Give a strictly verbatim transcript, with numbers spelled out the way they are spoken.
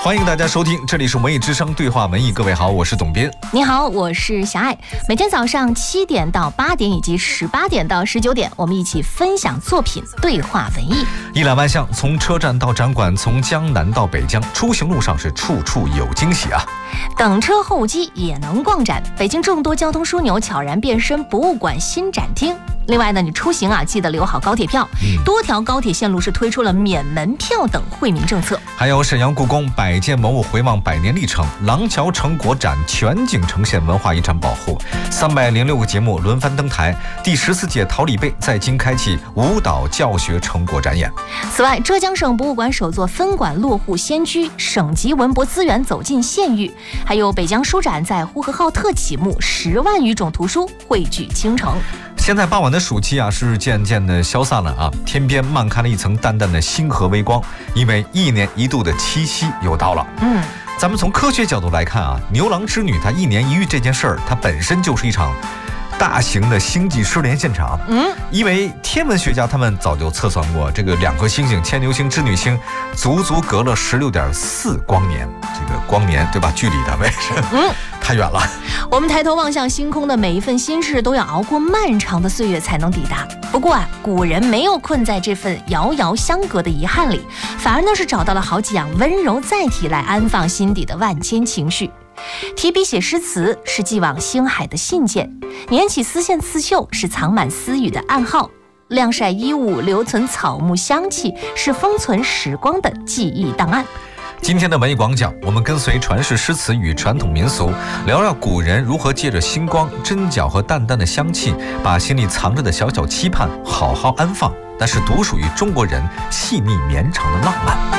欢迎大家收听，这里是文艺之声对话文艺。各位好，我是董斌。 你好，我是小爱。每天早上七点到八点以及十八点到十九点，我们一起分享作品，对话文艺。 一览万象，从车站到展馆，从江南到北疆，出行路上是处处有惊喜啊！ 等车候机也能逛展，北京众多交通枢纽悄然变身博物馆新展厅。另外呢，你出行啊，记得留好高铁票。嗯、多条高铁线路是推出了免门票等惠民政策。 还有沈阳故宫百件文物回望百年历程，廊桥成果展全景呈现文化遗产保护，三百零六个节目轮番登台。第十四届桃李杯在京开启舞蹈教学成果展演。 此外，浙江省博物馆首座分馆落户先居，省级文博资源走进县域。还有北疆书展在呼和浩特启幕，十万余种图书汇聚京城。 现在傍晚的暑气啊，是渐渐的消散了啊，天边漫开了一层淡淡的星河微光，因为一年一度的七夕又到了。嗯，咱们从科学角度来看啊，牛郎织女它一年一遇这件事儿，它本身就是一场大型的星际失联现场。嗯，因为天文学家他们早就测算过，这个两颗星星牵牛星、织女星足足隔了十六点四光年，这个光年对吧？距离它为是嗯太远了。 我们抬头望向星空的每一份心事，都要熬过漫长的岁月才能抵达。不过啊，古人没有困在这份遥遥相隔的遗憾里，反而呢是找到了好几样温柔载体来安放心底的万千情绪。提笔写诗词是寄往星海的信件，捻起丝线刺绣是藏满私语的暗号，晾晒衣物留存草木香气是封存时光的记忆档案。 今天的文艺广讲，我们跟随传世诗词与传统民俗，聊聊古人如何借着星光、针脚和淡淡的香气，把心里藏着的小小期盼好好安放，那是独属于中国人细腻绵长的浪漫。